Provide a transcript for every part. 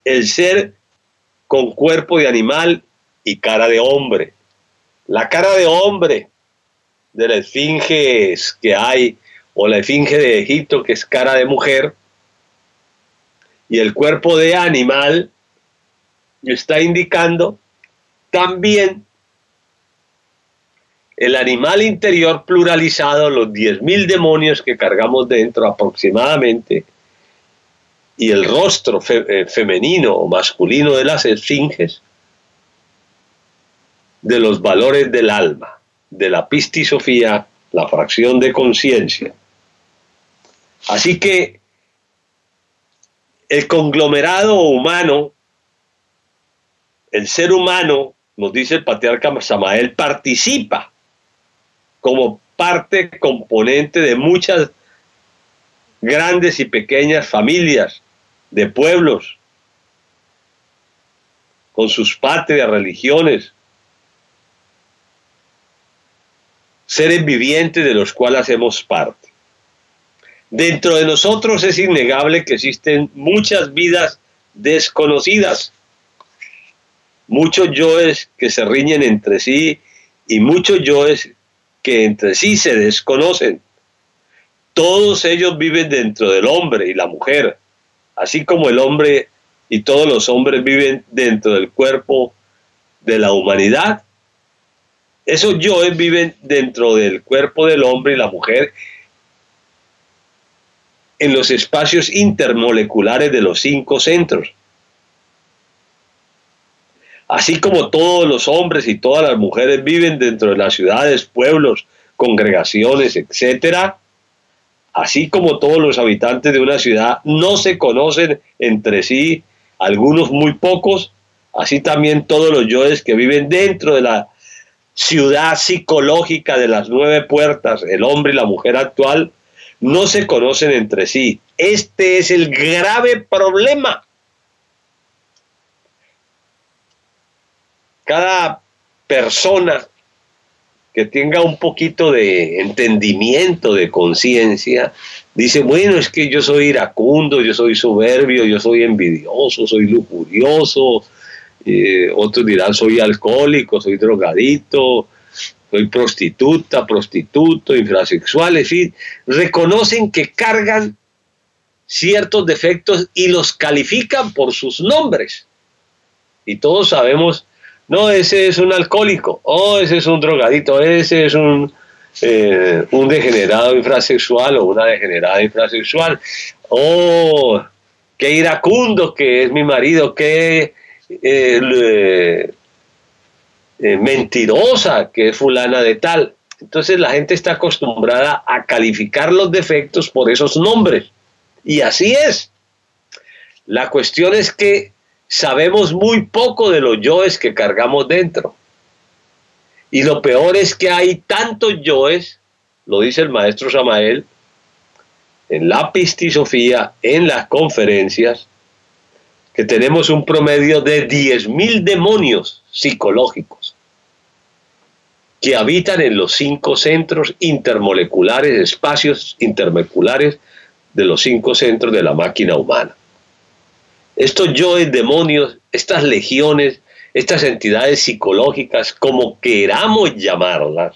el ser con cuerpo de animal y cara de hombre. La cara de hombre de la esfinge que hay, o la esfinge de Egipto, que es cara de mujer, y el cuerpo de animal está indicando también el animal interior pluralizado, los 10.000 demonios que cargamos dentro aproximadamente, y el rostro femenino o masculino de las esfinges, de los valores del alma, de la pistisofía, la fracción de conciencia. Así que el conglomerado humano, el ser humano, nos dice el patriarca Samael, participa como parte componente de muchas grandes y pequeñas familias, de pueblos, con sus patrias, religiones, seres vivientes de los cuales hacemos parte. Dentro de nosotros es innegable que existen muchas vidas desconocidas, muchos yoes que se riñen entre sí y muchos yoes que entre sí se desconocen. Todos ellos viven dentro del hombre y la mujer, así como el hombre y todos los hombres viven dentro del cuerpo de la humanidad. Esos yoes viven dentro del cuerpo del hombre y la mujer en los espacios intermoleculares de los 5 centros. Así como todos los hombres y todas las mujeres viven dentro de las ciudades, pueblos, congregaciones, etc., así como todos los habitantes de una ciudad no se conocen entre sí, algunos muy pocos, así también todos los yoes que viven dentro de la ciudad psicológica de las 9 puertas, el hombre y la mujer actual, no se conocen entre sí. Este es el grave problema. Cada persona que tenga un poquito de entendimiento, de conciencia, dice, bueno, es que yo soy iracundo, yo soy soberbio, yo soy envidioso, soy lujurioso, otros dirán, soy alcohólico, soy drogadito, soy prostituta, prostituto, infrasexual, en fin, reconocen que cargan ciertos defectos y los califican por sus nombres. Y todos sabemos, no, ese es un alcohólico, oh, ese es un drogadito, ese es un degenerado infrasexual o una degenerada infrasexual, oh, qué iracundo que es mi marido, qué mentirosa que es fulana de tal. Entonces la gente está acostumbrada a calificar los defectos por esos nombres, y así es. La cuestión es que sabemos muy poco de los yoes que cargamos dentro, y lo peor es que hay tantos yoes, lo dice el maestro Samael en la pistisofía, en las conferencias, que tenemos un promedio de 10.000 demonios psicológicos que habitan en los 5 centros intermoleculares, espacios intermoleculares de los 5 centros de la máquina humana. Estos yoes demonios, estas legiones, estas entidades psicológicas, como queramos llamarlas,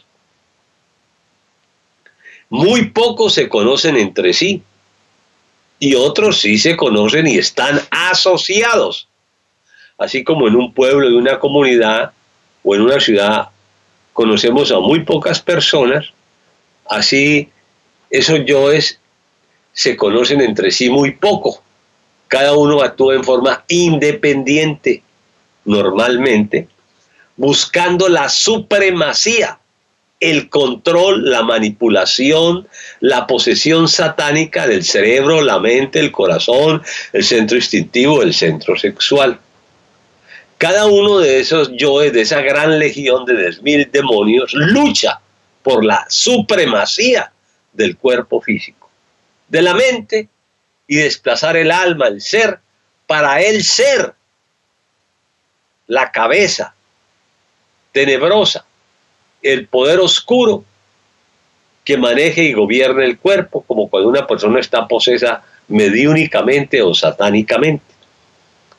muy pocos se conocen entre sí, y otros sí se conocen y están asociados. Así como en un pueblo, en una comunidad o en una ciudad conocemos a muy pocas personas, así esos yoes se conocen entre sí muy poco. Cada uno actúa en forma independiente, normalmente, buscando la supremacía, el control, la manipulación, la posesión satánica del cerebro, la mente, el corazón, el centro instintivo, el centro sexual. Cada uno de esos yoes, de esa gran legión de 10.000 demonios, lucha por la supremacía del cuerpo físico, de la mente, y desplazar el alma, el ser, para él ser la cabeza tenebrosa, el poder oscuro que maneje y gobierne el cuerpo, como cuando una persona está posesa mediúnicamente o satánicamente.